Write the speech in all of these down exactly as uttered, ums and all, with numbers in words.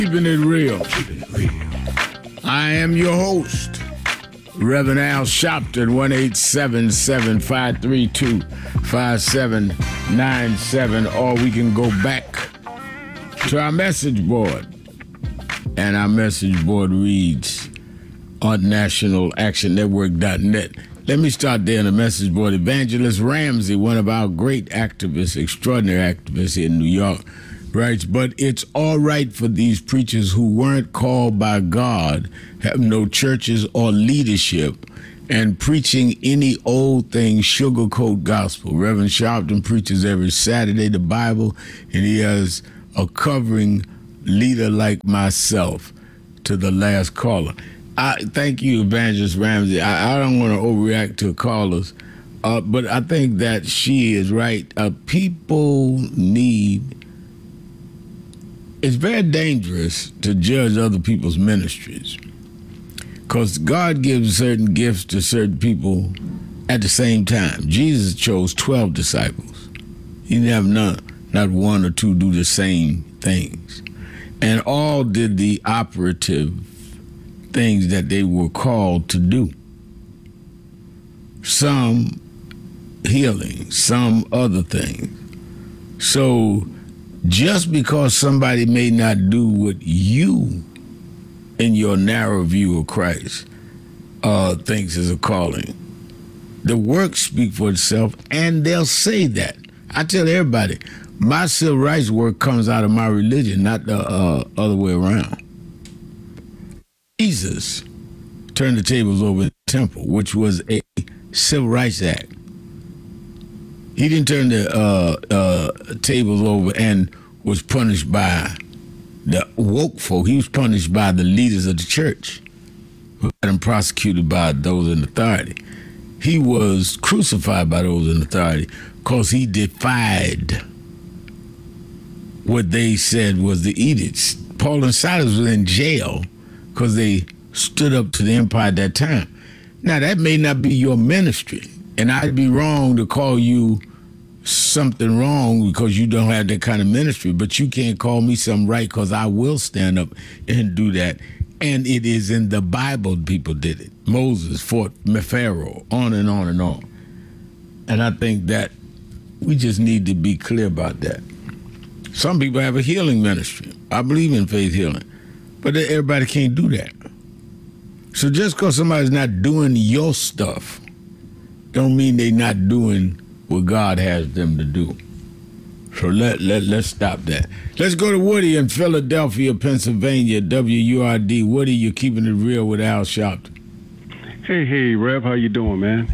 Keeping it real. I am your host, Reverend Al Sharpton, one eight seven seven, five three two, five seven nine seven, or we can go back to our message board. And our message board reads on national action network dot net. Let me start there on the message board. Evangelist Ramsey, one of our great activists, extraordinary activists in New York, writes, but it's all right for these preachers who weren't called by God, have no churches or leadership, and preaching any old thing, sugarcoat gospel. Reverend Sharpton preaches every Saturday the Bible, and he has a covering leader like myself. To the last caller. I thank you, Evangelist Ramsey. I, I don't want to overreact to callers, uh, but I think that she is right. Uh, people need... It's very dangerous to judge other people's ministries because God gives certain gifts to certain people at the same time. Jesus chose twelve disciples. He didn't have none, not one or two do the same things. And all did the operative things that they were called to do. Some healing, some other things. So just because somebody may not do what you, in your narrow view of Christ, uh, thinks is a calling, the works speak for itself, and they'll say that. I tell everybody, my civil rights work comes out of my religion, not the uh, other way around. Jesus turned the tables over in the temple, which was a civil rights act. He didn't turn the uh, uh, tables over and was punished by the woke folk. He was punished by the leaders of the church, who had him prosecuted by those in authority. He was crucified by those in authority because he defied what they said was the edicts. Paul and Silas was in jail because they stood up to the empire at that time. Now, that may not be your ministry, and I'd be wrong to call you something wrong because you don't have that kind of ministry, but you can't call me something right because I will stand up and do that. And it is in the Bible people did it. Moses fought Pharaoh, on and on and on. And I think that we just need to be clear about that. Some people have a healing ministry. I believe in faith healing, but everybody can't do that. So just because somebody's not doing your stuff, don't mean they're not doing what God has them to do. So let, let, let's stop that. Let's go to Woody in Philadelphia, Pennsylvania, W U R D. Woody, you're keeping it real with Al Sharpton. Hey, hey, Rev, how you doing, man?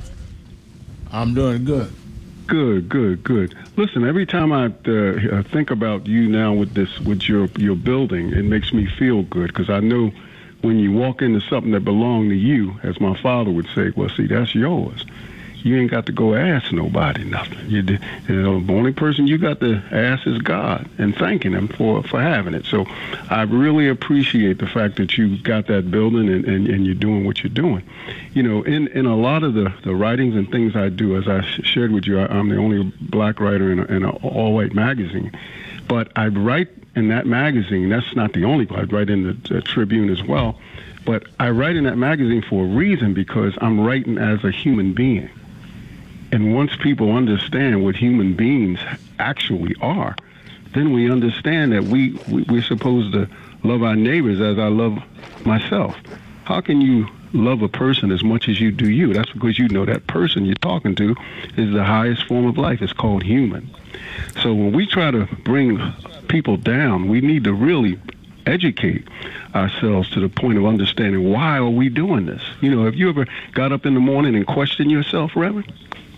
I'm doing good. Good, good, good. Listen, every time I uh, think about you now with this, with your your building, it makes me feel good because I know when you walk into something that belongs to you, as my father would say, well, see, that's yours. You ain't got to go ask nobody nothing. You, you know, the only person you got to ask is God and thanking him for, for having it. So I really appreciate the fact that you got that building and, and, and you're doing what you're doing. You know, in, in a lot of the, the writings and things I do, as I shared with you, I, I'm the only black writer in, a, in an all-white magazine. But I write in that magazine, that's not the only part, I write in the, the Tribune as well. But I write in that magazine for a reason because I'm writing as a human being. And once people understand what human beings actually are, then we understand that we, we, we're supposed to love our neighbors as I love myself. How can you love a person as much as you do you? That's because you know that person you're talking to is the highest form of life. It's called human. So when we try to bring people down, we need to really educate ourselves to the point of understanding why are we doing this. You know, have you ever got up in the morning and questioned yourself, Reverend?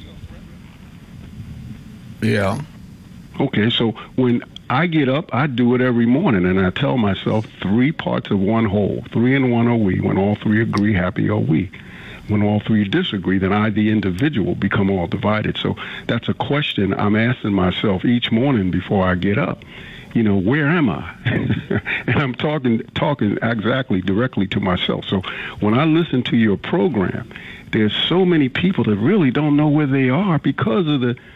Yeah. Okay, so when I get up, I do it every morning, and I tell myself three parts of one whole. Three and one are we. When all three agree, happy are we. When all three disagree, then I, the individual, become all divided. So that's a question I'm asking myself each morning before I get up. You know, where am I? And I'm talking talking exactly directly to myself. So when I listen to your program, there's so many people that really don't know where they are because of the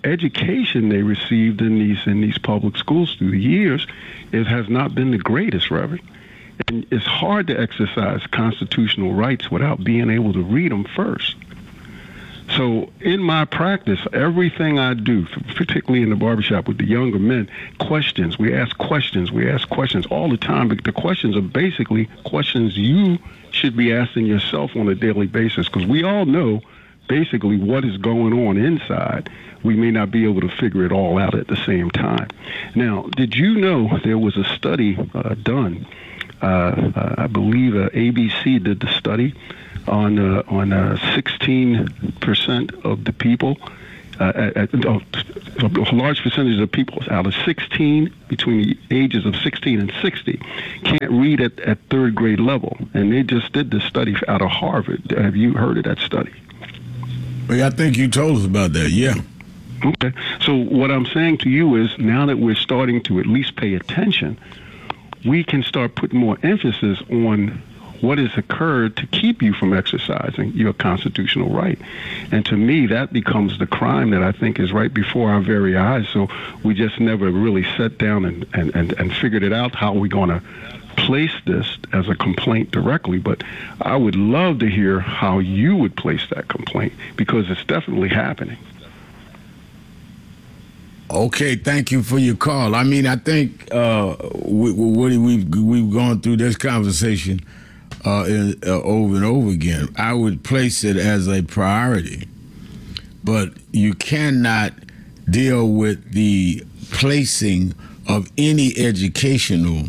education they received in these in these public schools through the years, it has not been the greatest, Reverend. And it's hard to exercise constitutional rights without being able to read them first. So in my practice, everything I do, particularly in the barbershop with the younger men, questions. We ask questions. We ask questions all the time. But the questions are basically questions you should be asking yourself on a daily basis, because we all know basically what is going on inside. We may not be able to figure it all out at the same time. Now, did you know there was a study uh, done? Uh, uh, I believe uh, A B C did the study on uh, on uh, sixteen percent of the people, uh, at, at, uh, a large percentage of people out of sixteen, between the ages of sixteen and sixty, can't read at, at third grade level. And they just did this study out of Harvard. Have you heard of that study? Well, I think you told us about that, yeah. Okay. So what I'm saying to you is, now that we're starting to at least pay attention, we can start putting more emphasis on what has occurred to keep you from exercising your constitutional right. And to me, that becomes the crime that I think is right before our very eyes. So we just never really sat down and, and, and, and figured it out how we're going to place this as a complaint directly. But I would love to hear how you would place that complaint, because it's definitely happening. Okay, thank you for your call. I mean, I think uh, we, we, we've we've gone through this conversation uh, in, uh, over and over again. I would place it as a priority, but you cannot deal with the placing of any educational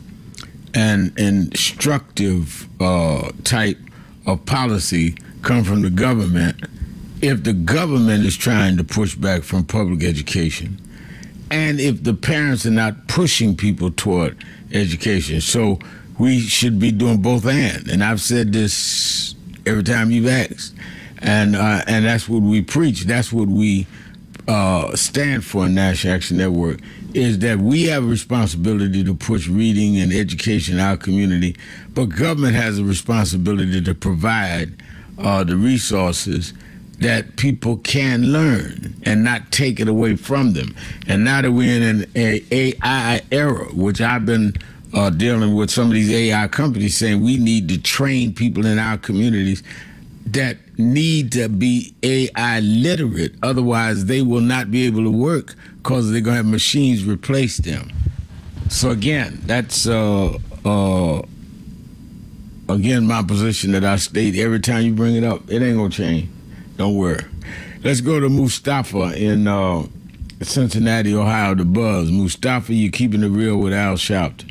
and instructive uh, type of policy come from the government if the government is trying to push back from public education, and if the parents are not pushing people toward education. So we should be doing both and. And I've said this every time you've asked. And uh, and that's what we preach. That's what we uh, stand for in National Action Network, is that we have a responsibility to push reading and education in our community, but government has a responsibility to provide uh, the resources that people can learn and not take it away from them. And now that we're in an A I era, which I've been uh, dealing with some of these A I companies saying we need to train people in our communities that need to be A I literate. Otherwise, they will not be able to work because they're going to have machines replace them. So again, that's, uh, uh, again, my position that I state every time you bring it up. It ain't going to change. Don't worry. Let's go to Mustafa in uh, Cincinnati, Ohio, the Buzz. Mustafa, you keeping it real with Al Sharpton.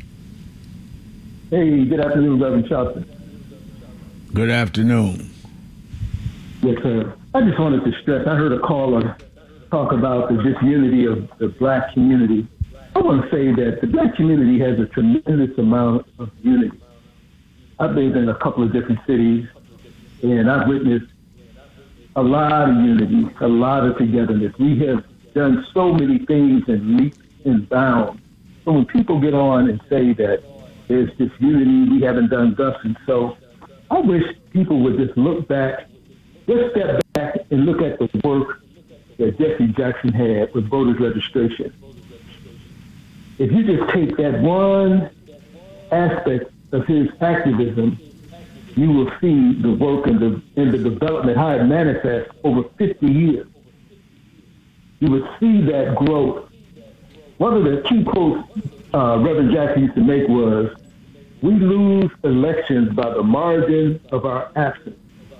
Hey, good afternoon, Reverend Sharpton. Good afternoon. Yes, sir. I just wanted to stress, I heard a caller talk about the disunity of the black community. I want to say that the black community has a tremendous amount of unity. I've been in a couple of different cities, and I've witnessed a lot of unity, a lot of togetherness. We have done so many things in leaps and bounds. So when people get on and say that there's this unity, we haven't done thus and so, I wish people would just look back, just step back and look at the work that Jesse Jackson had with voters registration. If you just take that one aspect of his activism, you will see the work and the, and the development, how it manifests over fifty years. You would see that growth. One of the key quotes uh, Reverend Jackson used to make was, "We lose elections by the margin of our absence."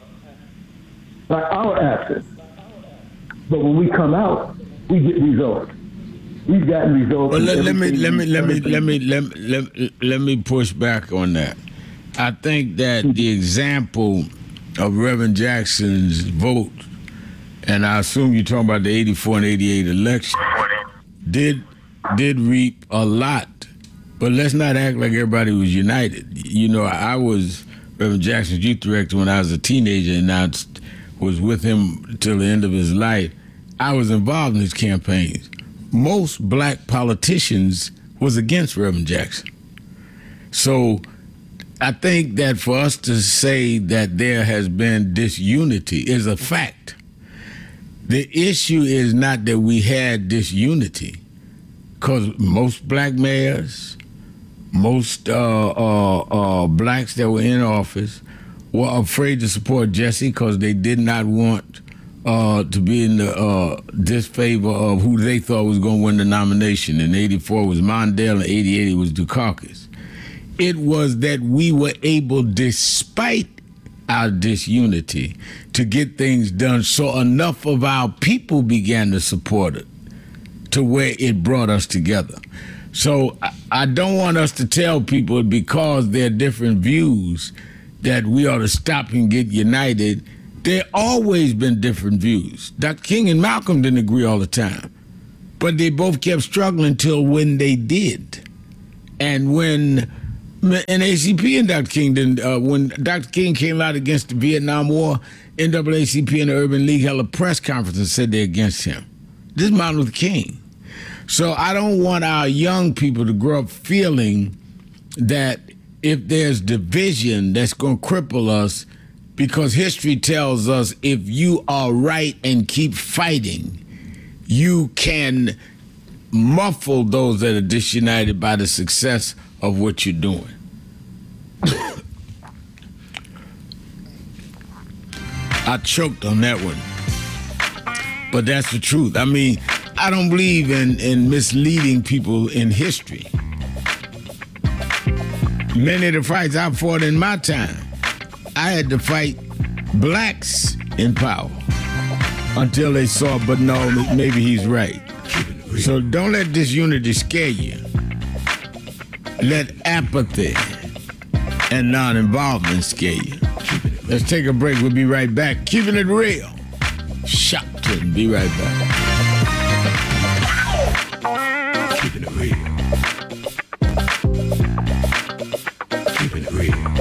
By our absence. But when we come out, we get results. We've gotten results. Well, let, let me let me let me let me let me let, let me push back on that. I think that the example of Reverend Jackson's vote, and I assume you're talking about the eighty-four and eighty-eight election, did did reap a lot. But let's not act like everybody was united. You know, I was Reverend Jackson's youth director when I was a teenager, and I was with him till the end of his life. I was involved in his campaigns. Most black politicians was against Reverend Jackson. So I think that for us to say that there has been disunity is a fact. The issue is not that we had disunity, because most black mayors, most uh, uh, uh, blacks that were in office were afraid to support Jesse because they did not want uh, to be in the uh, disfavor of who they thought was going to win the nomination. In eighty-four was Mondale, and eighty-eight it was Dukakis. It was that we were able, despite our disunity, to get things done, so enough of our people began to support it to where it brought us together. So I, I don't want us to tell people because there are different views that we ought to stop and get united. There always been different views. Doctor King and Malcolm didn't agree all the time, but they both kept struggling until when they did. And when N double A C P and Doctor King didn't, uh, when Doctor King came out against the Vietnam War, N double A C P and the Urban League held a press conference and said they're against him. This is Martin Luther King. So I don't want our young people to grow up feeling that if there's division that's going to cripple us, because history tells us if you are right and keep fighting, you can muffle those that are disunited by the success of what you're doing. I choked on that one, but that's the truth. I mean, I don't believe in, in misleading people in history. Many of the fights I fought in my time, I had to fight blacks in power until they saw, but no, maybe he's right. So don't let disunity scare you. Let apathy and non-involvement scare you. Let's take a break. We'll be right back. Keeping it real. Shopton. Be right back. Keeping it real. Keeping it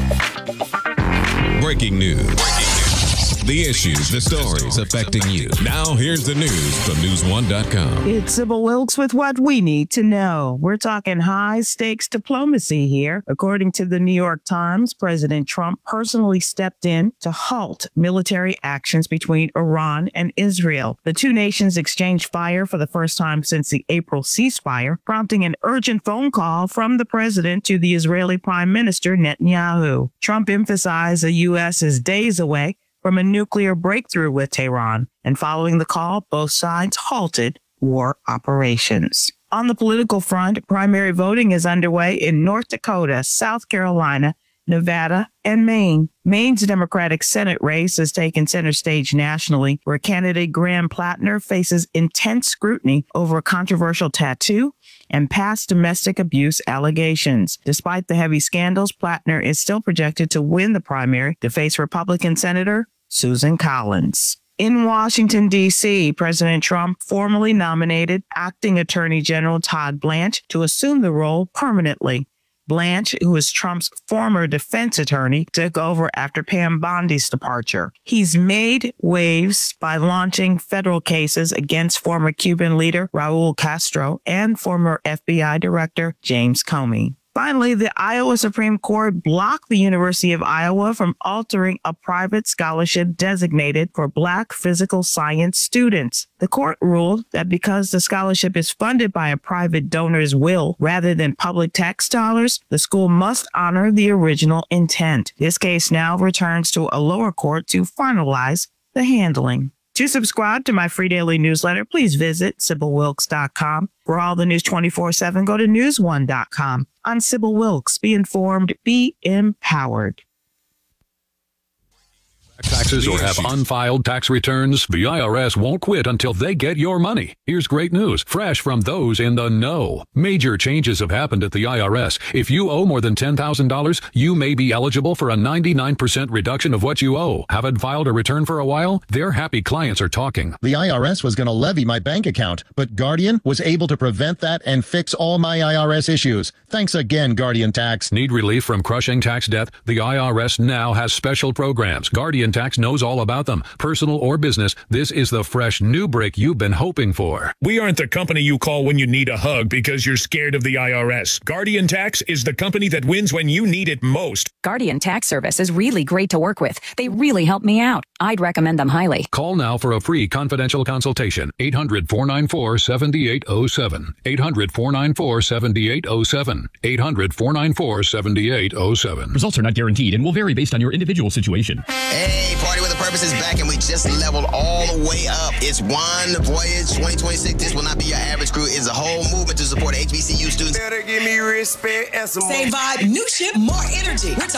real. Breaking news. Breaking news. The issues, the stories affecting you. Now here's the news from news one dot com. It's Sybil Wilkes with what we need to know. We're talking high-stakes diplomacy here. According to the New York Times, President Trump personally stepped in to halt military actions between Iran and Israel. The two nations exchanged fire for the first time since the April ceasefire, prompting an urgent phone call from the president to the Israeli Prime Minister Netanyahu. Trump emphasized the U S is days away from a nuclear breakthrough with Tehran, and following the call, both sides halted war operations. On the political front, primary voting is underway in North Dakota, South Carolina, Nevada, and Maine. Maine's Democratic Senate race has taken center stage nationally, where candidate Graham Plattner faces intense scrutiny over a controversial tattoo and past domestic abuse allegations. Despite the heavy scandals, Plattner is still projected to win the primary to face Republican Senator Susan Collins. In Washington, D C, President Trump formally nominated acting Attorney General Todd Blanche to assume the role permanently. Blanche, who is Trump's former defense attorney, took over after Pam Bondi's departure. He's made waves by launching federal cases against former Cuban leader Raul Castro and former F B I Director James Comey. Finally, the Iowa Supreme Court blocked the University of Iowa from altering a private scholarship designated for Black physical science students. The court ruled that because the scholarship is funded by a private donor's will rather than public tax dollars, the school must honor the original intent. This case now returns to a lower court to finalize the handling. To subscribe to my free daily newsletter, please visit Sybil Wilkes dot com. For all the news twenty-four seven, go to news one dot com. I'm Sybil Wilkes. Be informed, be empowered. Taxes or have unfiled tax returns? The I R S won't quit until they get your money. Here's great news, fresh from those in the know. Major changes have happened at the I R S. If you owe more than ten thousand dollars, you may be eligible for a ninety-nine percent reduction of what you owe. Haven't filed a return for a while? Their happy clients are talking. The I R S was going to levy my bank account, but Guardian was able to prevent that and fix all my I R S issues. Thanks again, Guardian Tax. Need relief from crushing tax debt? The I R S now has special programs. Guardian Tax knows all about them. Personal or business, this is the fresh new break you've been hoping for. We aren't the company you call when you need a hug because you're scared of the I R S. Guardian Tax is the company that wins when you need it most. Guardian Tax Service is really great to work with. They really help me out. I'd recommend them highly. Call now for a free confidential consultation. eight hundred, four nine four, seven eight zero seven. eight hundred, four nine four, seven eight zero seven. eight hundred, four nine four, seven eight zero seven. Results are not guaranteed and will vary based on your individual situation. Hey, Party with a Purpose is back, and we just leveled all the way up. It's One Voyage twenty twenty-six. This will not be your average crew. It's a whole movement to support H B C U students. Better give me respect and some Same vibe, new ship, more energy. We're